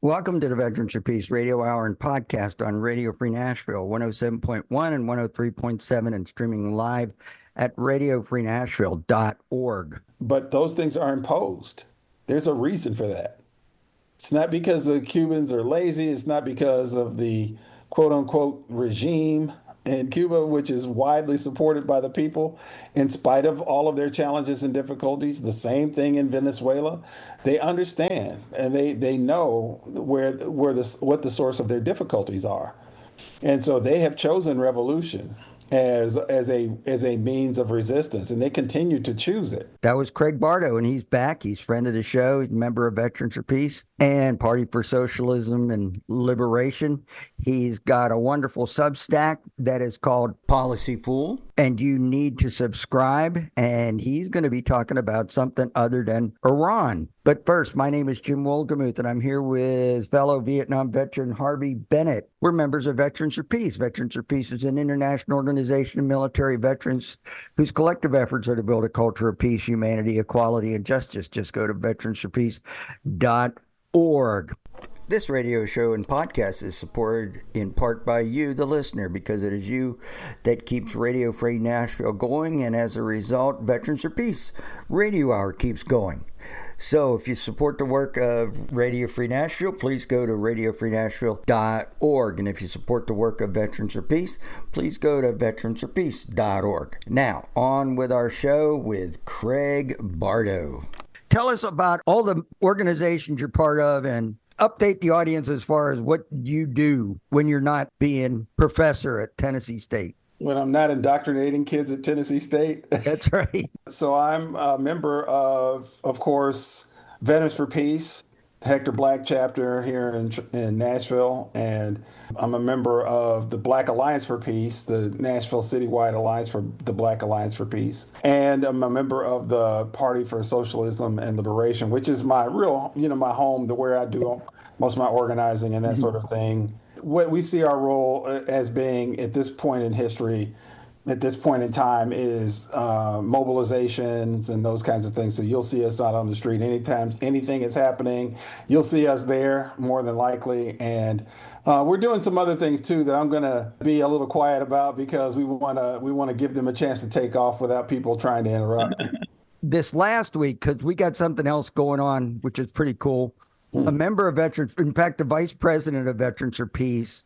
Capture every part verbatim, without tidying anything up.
Welcome to the Veterans for Peace Radio Hour and podcast on Radio Free Nashville, one oh seven point one and one oh three point seven, and streaming live at radio free nashville dot org. But those things are imposed. There's a reason for that. It's not because the Cubans are lazy. It's not because of the quote unquote regime in Cuba, which is widely supported by the people, in spite of all of their challenges and difficulties. The same thing in Venezuela. They understand and they, they know where where the what the source of their difficulties are. And so they have chosen revolution as as a as a means of resistance, and they continue to choose it. That was Craig Bardo, and he's back. He's a friend of the show. He's a member of Veterans for Peace and Party for Socialism and Liberation. He's got a wonderful Substack that is called Policy Fool, and you need to subscribe. And he's going to be talking about something other than Iran. But first, my name is Jim Wolgemuth, and I'm here with fellow Vietnam veteran Harvey Bennett. We're members of Veterans for Peace. Veterans for Peace is an international organization of military veterans whose collective efforts are to build a culture of peace, humanity, equality, and justice. Just go to veterans for peace dot org. This radio show and podcast is supported in part by you, the listener, because it is you that keeps Radio Free Nashville going, and as a result, Veterans for Peace Radio Hour keeps going. So if you support the work of Radio Free Nashville, please go to radio free nashville dot org. And if you support the work of Veterans for Peace, please go to veterans for peace dot org. Now, on with our show with Craig Bardo. Tell us about all the organizations you're part of and update the audience as far as what you do when you're not being professor at Tennessee State. When I'm not indoctrinating kids at Tennessee State. That's right. So I'm a member of, of course, Veterans for Peace, the Hector Black chapter here in, in Nashville. And I'm a member of the Black Alliance for Peace, the Nashville Citywide Alliance for the Black Alliance for Peace. And I'm a member of the Party for Socialism and Liberation, which is my real, you know, my home, the where I do most of my organizing and that mm-hmm. sort of thing. What we see our role as being at this point in history, at this point in time, is uh, mobilizations and those kinds of things. So you'll see us out on the street anytime anything is happening. You'll see us there more than likely. And uh, we're doing some other things too that I'm going to be a little quiet about because we want to we want to give them a chance to take off without people trying to interrupt. This last week, because we got something else going on, which is pretty cool. Mm. A member of Veterans, in fact, the vice president of Veterans for Peace,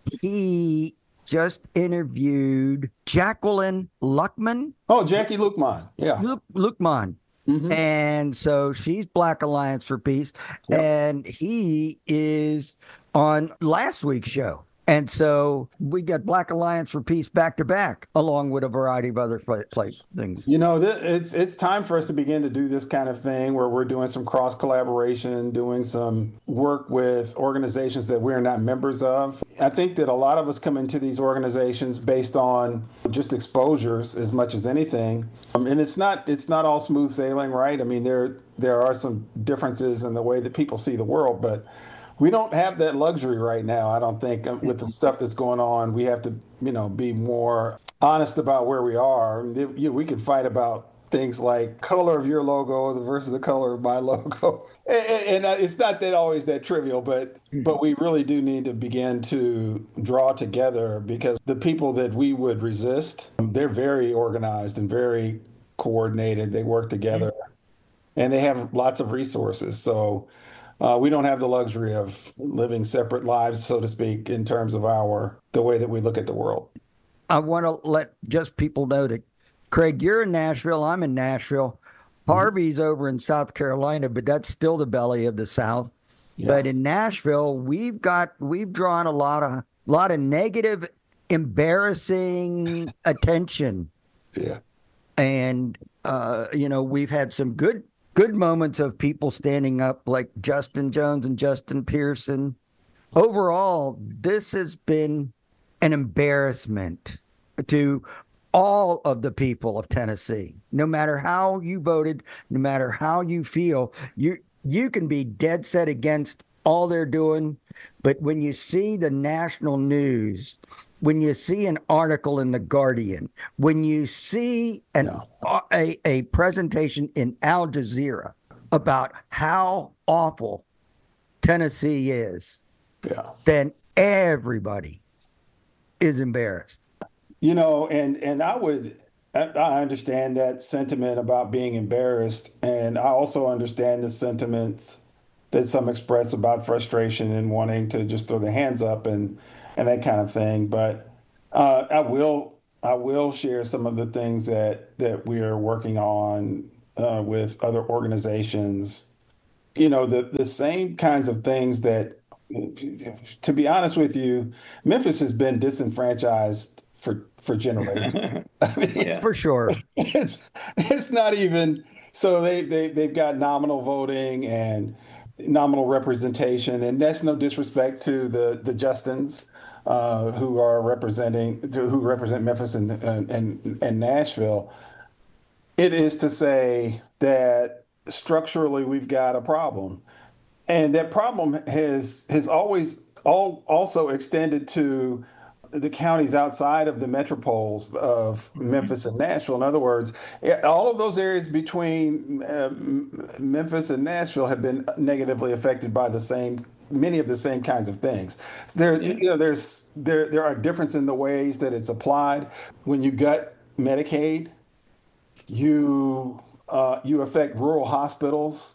he just interviewed Jacqueline Luqman. Oh, Jackie Luqman. Yeah. Luke, Luqman. Mm-hmm. And so she's Black Alliance for Peace. Yep. And he is on last week's show. And so we got Black Alliance for Peace back to back, along with a variety of other place things. You know, th- it's it's time for us to begin to do this kind of thing where we're doing some cross collaboration, doing some work with organizations that we're not members of. I think that a lot of us come into these organizations based on just exposures as much as anything, um, and it's not it's not all smooth sailing, right? I mean, there there are some differences in the way that people see the world, but we don't have that luxury right now. I don't think with the stuff that's going on, we have to, you know, be more honest about where we are. We could fight about things like color of your logo versus the color of my logo. And, and it's not that always that trivial, but but we really do need to begin to draw together because the people that we would resist, they're very organized and very coordinated. They work together and they have lots of resources. So Uh, we don't have the luxury of living separate lives, so to speak, in terms of our the way that we look at the world. I want to let just people know that, Craig, you're in Nashville. I'm in Nashville. Harvey's over in South Carolina, but that's still the belly of the South. Yeah. But in Nashville, we've got we've drawn a lot of lot of negative, embarrassing attention. Yeah, and uh, you know, we've had some good. Good moments of people standing up like Justin Jones and Justin Pearson. Overall, this has been an embarrassment to all of the people of Tennessee. No matter how you voted, no matter how you feel, you you can be dead set against all they're doing. But when you see the national news, when you see an article in The Guardian, when you see an, no. a, a presentation in Al Jazeera about how awful Tennessee is, Yeah. then everybody is embarrassed. You know, and and I would I I understand that sentiment about being embarrassed, and I also understand the sentiments that some express about frustration and wanting to just throw their hands up and and that kind of thing. But uh, I will I will share some of the things that that we are working on uh, with other organizations. You know, the the same kinds of things that, to be honest with you, Memphis has been disenfranchised for for generations. I mean, Yeah. For sure. it's it's not even so they they they've got nominal voting and nominal representation, and that's no disrespect to the the Justins uh, who are representing who represent Memphis and and and Nashville. It is to say that structurally we've got a problem, and that problem has has always all also extended to the counties outside of the metropoles of Memphis and Nashville. In other words, eh, all of those areas between uh, Memphis and Nashville have been negatively affected by the same many of the same kinds of things. There, Yeah. you know, there's there there are differences in the ways that it's applied. When you gut Medicaid, you uh, you affect rural hospitals,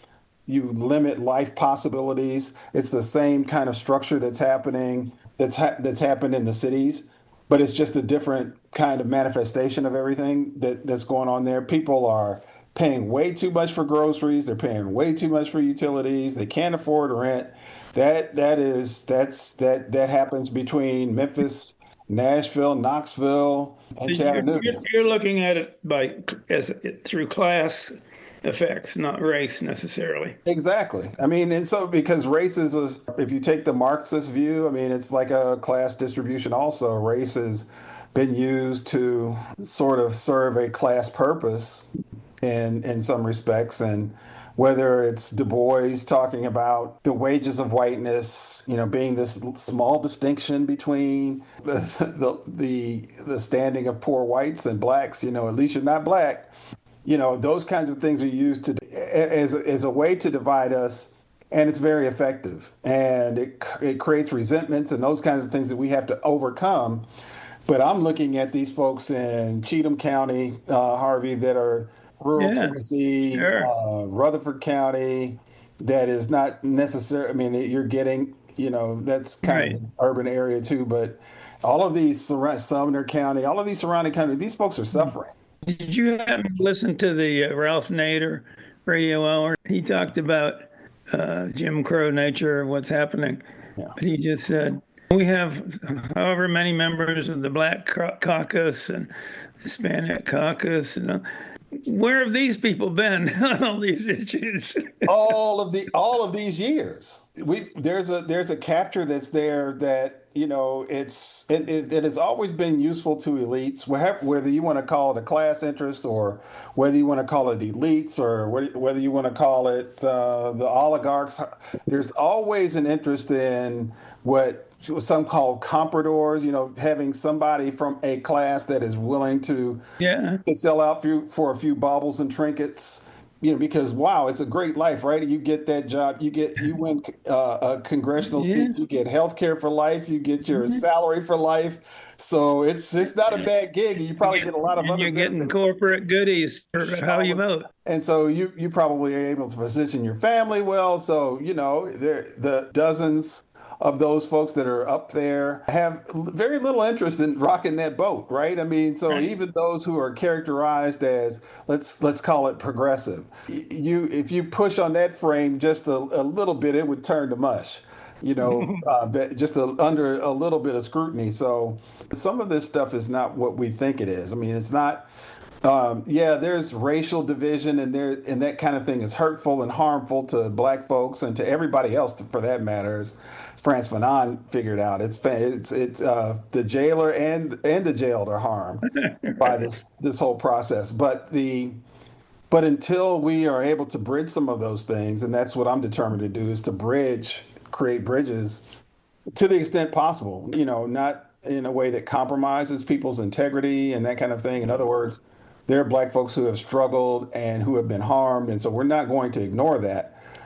you limit life possibilities. It's the same kind of structure that's happening that's ha- that's happened in the cities, but it's just a different kind of manifestation of everything that, that's going on there. People are paying way too much for groceries. They're paying way too much for utilities. They can't afford rent. That that is that's that that happens between Memphis, Nashville, Knoxville, and You're, you're, Chattanooga. you're looking at it by as through class effects, not race necessarily. Exactly. I mean, and so because race is a, if you take the Marxist view, I mean, it's like a class distribution also. Race has been used to sort of serve a class purpose in in some respects. And whether it's Du Bois talking about the wages of whiteness, you know, being this small distinction between the the the, the standing of poor whites and blacks, you know, at least you're not black. You know, those kinds of things are used to as as a way to divide us, and it's very effective. And it it creates resentments and those kinds of things that we have to overcome. But I'm looking at these folks in Cheatham County, uh, Harvey, that are rural Yeah, Tennessee, sure. uh, Rutherford County, that is not necessary. I mean, you're getting, you know, that's kind Right. of an urban area too. But all of these, surra- Sumner County, all of these surrounding counties, these folks are suffering. Did you happen to listen to the uh, Ralph Nader radio hour? He talked about uh, Jim Crow nature of what's happening. Yeah. But he just said, we have however many members of the Black Cau- Caucus and Hispanic Caucus. And, uh, where have these people been on all these issues? all of the all of these years we there's a there's a capture that's there that you know it's it, it, it has always been useful to elites, whether, whether you want to call it a class interest or whether you want to call it elites or whether whether you want to call it uh, the oligarchs. There's always an interest in what some call compradors, you know, having somebody from a class that is willing to Yeah. to sell out for, for a few baubles and trinkets, you know, because wow, it's a great life, right? You get that job, you get you win uh, a congressional Yeah. seat, you get health care for life, you get your Mhm. salary for life. So it's it's not a bad gig, and you probably get a lot of And other you're getting benefits. corporate goodies for how you vote. And so you you probably are able to position your family well. So you know there the dozens of those folks that are up there have very little interest in rocking that boat, right? I mean, so Right. even those who are characterized as let's let's call it progressive, you if you push on that frame just a, a little bit, it would turn to mush. You know, uh, but just a, under a little bit of scrutiny. So some of this stuff is not what we think it is. I mean, it's not. Um, yeah, there's racial division, and there and that kind of thing is hurtful and harmful to black folks and to everybody else, for that matter. As Frantz Fanon figured out, it's it's it's uh, the jailer and and the jailed are harmed by this this whole process. But the but until we are able to bridge some of those things, and that's what I'm determined to do, is to bridge, create bridges to the extent possible. You know, not in a way that compromises people's integrity and that kind of thing. In other words, there are black folks who have struggled and who have been harmed, and so we're not going to ignore that.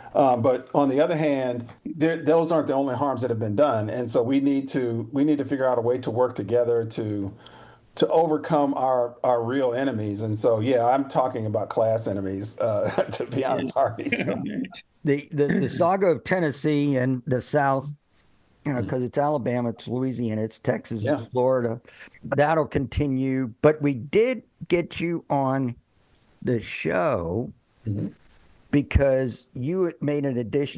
Um, but on the other hand, those aren't the only harms that have been done, and so we need to we need to figure out a way to work together to to overcome our our real enemies. And so, yeah, I'm talking about class enemies, uh, to be honest, Harvey. So. The, the the saga of Tennessee and the South, you know, because it's Alabama, it's Louisiana, it's Texas, Yeah. it's Florida. That'll continue. But we did get you on the show Mhm. because you had made an addition